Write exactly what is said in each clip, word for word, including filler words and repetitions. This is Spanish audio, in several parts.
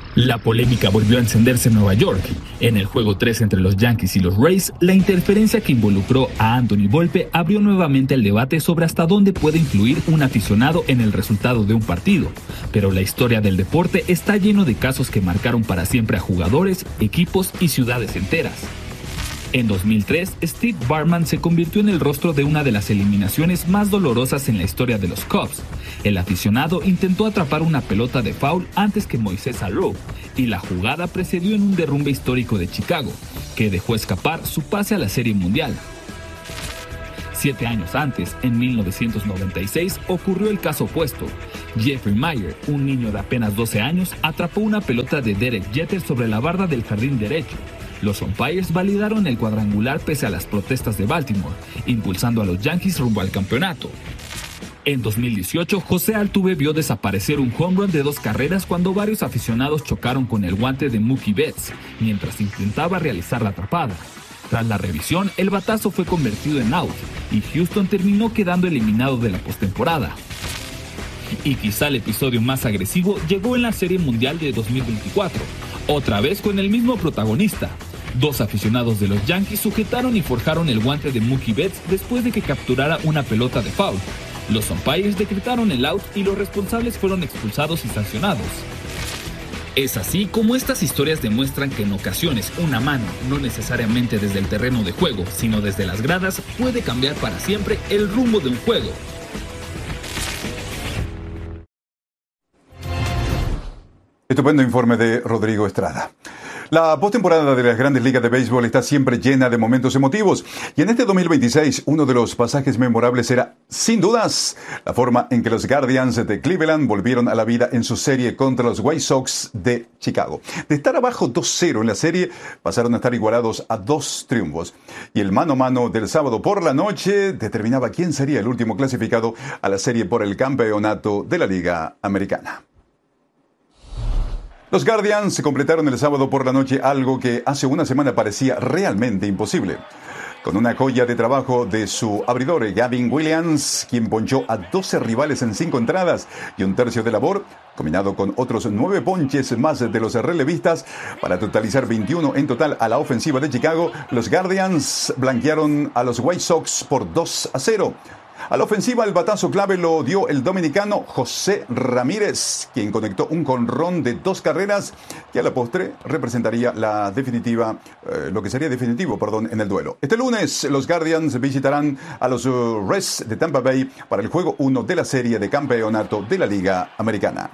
La polémica volvió a encenderse en Nueva York. En el juego tres entre los Yankees y los Rays, la interferencia que involucró a Anthony Volpe abrió nuevamente el debate sobre hasta dónde puede influir un aficionado en el resultado de un partido. Pero la historia del deporte está lleno de casos que marcaron para siempre a jugadores, equipos y ciudades enteras. En dos mil tres, Steve Bartman se convirtió en el rostro de una de las eliminaciones más dolorosas en la historia de los Cubs. El aficionado intentó atrapar una pelota de foul antes que Moisés Alou, y la jugada precedió en un derrumbe histórico de Chicago, que dejó escapar su pase a la Serie Mundial. Siete años antes, en mil novecientos noventa y seis, ocurrió el caso opuesto. Jeffrey Meyer, un niño de apenas doce años, atrapó una pelota de Derek Jeter sobre la barda del jardín derecho. Los umpires validaron el cuadrangular pese a las protestas de Baltimore, impulsando a los Yankees rumbo al campeonato. En dos mil dieciocho, José Altuve vio desaparecer un home run de dos carreras cuando varios aficionados chocaron con el guante de Mookie Betts, mientras intentaba realizar la atrapada. Tras la revisión, el batazo fue convertido en out, y Houston terminó quedando eliminado de la postemporada. Y quizá el episodio más agresivo llegó en la Serie Mundial de dos mil veinticuatro, otra vez con el mismo protagonista. Dos aficionados de los Yankees sujetaron y forjaron el guante de Mookie Betts después de que capturara una pelota de foul. Los umpires decretaron el out y los responsables fueron expulsados y sancionados. Es así como estas historias demuestran que en ocasiones una mano, no necesariamente desde el terreno de juego, sino desde las gradas, puede cambiar para siempre el rumbo de un juego. Estupendo informe de Rodrigo Estrada. La postemporada de las Grandes Ligas de Béisbol está siempre llena de momentos emotivos, y en este dos mil veintiséis uno de los pasajes memorables era, sin dudas, la forma en que los Guardians de Cleveland volvieron a la vida en su serie contra los White Sox de Chicago. De estar abajo dos cero en la serie, pasaron a estar igualados a dos triunfos, y el mano a mano del sábado por la noche determinaba quién sería el último clasificado a la serie por el campeonato de la Liga Americana. Los Guardians se completaron el sábado por la noche algo que hace una semana parecía realmente imposible. Con una joya de trabajo de su abridor Gavin Williams, quien ponchó a doce rivales en cinco entradas y un tercio de labor, combinado con otros nueve ponches más de los relevistas, para totalizar veintiuno en total a la ofensiva de Chicago, los Guardians blanquearon a los White Sox por dos a cero. A la ofensiva, el batazo clave lo dio el dominicano José Ramírez, quien conectó un jonrón de dos carreras que a la postre representaría la definitiva, eh, lo que sería definitivo, perdón, en el duelo. Este lunes, los Guardians visitarán a los uh, Reds de Tampa Bay para el juego uno de la serie de campeonato de la Liga Americana.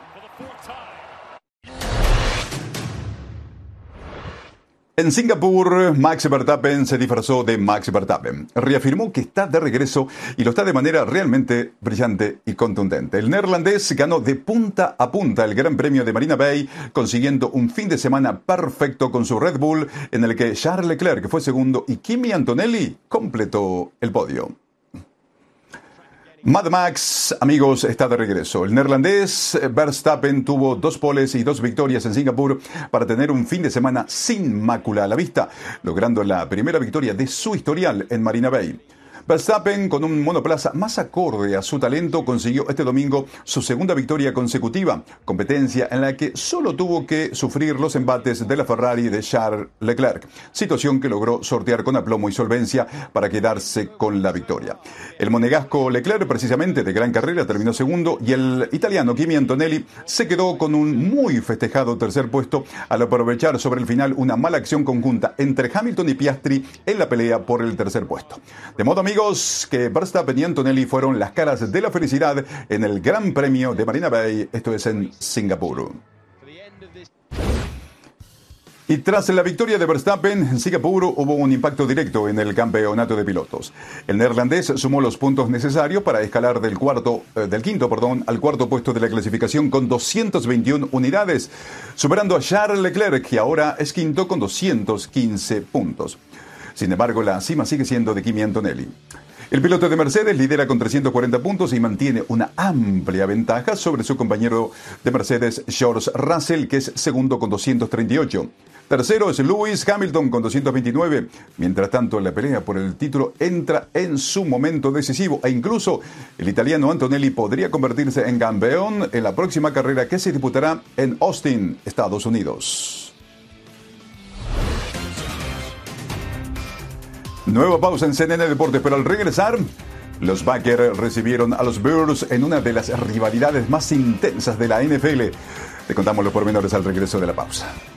En Singapur, Max Verstappen se disfrazó de Max Verstappen. Reafirmó que está de regreso y lo está de manera realmente brillante y contundente. El neerlandés ganó de punta a punta el Gran Premio de Marina Bay, consiguiendo un fin de semana perfecto con su Red Bull, en el que Charles Leclerc fue segundo y Kimi Antonelli completó el podio. Mad Max, amigos, está de regreso. El neerlandés Verstappen tuvo dos poles y dos victorias en Singapur para tener un fin de semana sin mácula a la vista, logrando la primera victoria de su historial en Marina Bay. Verstappen, con un monoplaza más acorde a su talento, consiguió este domingo su segunda victoria consecutiva, competencia en la que solo tuvo que sufrir los embates de la Ferrari de Charles Leclerc, situación que logró sortear con aplomo y solvencia para quedarse con la victoria. El monegasco Leclerc, precisamente de gran carrera, terminó segundo, y el italiano Kimi Antonelli se quedó con un muy festejado tercer puesto al aprovechar sobre el final una mala acción conjunta entre Hamilton y Piastri en la pelea por el tercer puesto. De modo, amigos, que Verstappen y Antonelli fueron las caras de la felicidad en el Gran Premio de Marina Bay, esto es en Singapur. Y tras la victoria de Verstappen en Singapur hubo un impacto directo en el campeonato de pilotos. El neerlandés sumó los puntos necesarios para escalar del cuarto, eh, del quinto, perdón, al cuarto puesto de la clasificación con doscientas veintiuna unidades, superando a Charles Leclerc, que ahora es quinto con doscientos quince puntos. Sin embargo, la cima sigue siendo de Kimi Antonelli. El piloto de Mercedes lidera con trescientos cuarenta puntos y mantiene una amplia ventaja sobre su compañero de Mercedes, George Russell, que es segundo con doscientos treinta y ocho. Tercero es Lewis Hamilton con doscientos veintinueve. Mientras tanto, la pelea por el título entra en su momento decisivo e incluso el italiano Antonelli podría convertirse en campeón en la próxima carrera que se disputará en Austin, Estados Unidos. Nueva pausa en C N N Deportes, pero al regresar, los Packers recibieron a los Bears en una de las rivalidades más intensas de la N F L. Te contamos los pormenores al regreso de la pausa.